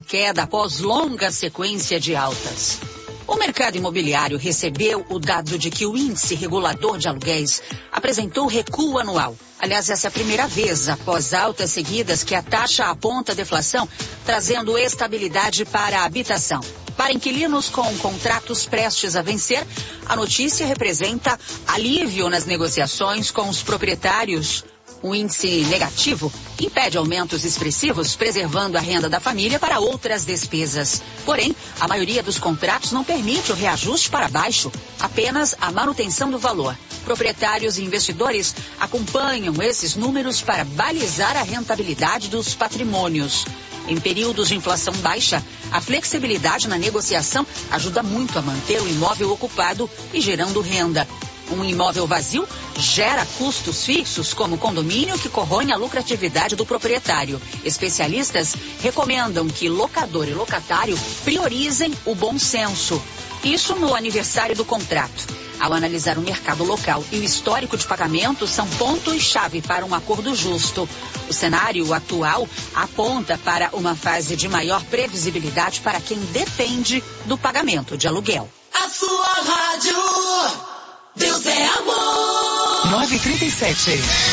queda após longa sequência de altas. O mercado imobiliário recebeu o dado de que o índice regulador de aluguéis apresentou recuo anual. Aliás, essa é a primeira vez após altas seguidas que a taxa aponta deflação, trazendo estabilidade para a habitação. Para inquilinos com contratos prestes a vencer, a notícia representa alívio nas negociações com os proprietários. O índice negativo impede aumentos expressivos, preservando a renda da família para outras despesas. Porém, a maioria dos contratos não permite o reajuste para baixo, apenas a manutenção do valor. Proprietários e investidores acompanham esses números para balizar a rentabilidade dos patrimônios. Em períodos de inflação baixa, a flexibilidade na negociação ajuda muito a manter o imóvel ocupado e gerando renda. Um imóvel vazio gera custos fixos, como condomínio, que corroem a lucratividade do proprietário. Especialistas recomendam que locador e locatário priorizem o bom senso. Isso no aniversário do contrato. Ao analisar o mercado local e o histórico de pagamento, são pontos-chave para um acordo justo. O cenário atual aponta para uma fase de maior previsibilidade para quem depende do pagamento de aluguel. A sua rádio... Deus é amor. 9h37.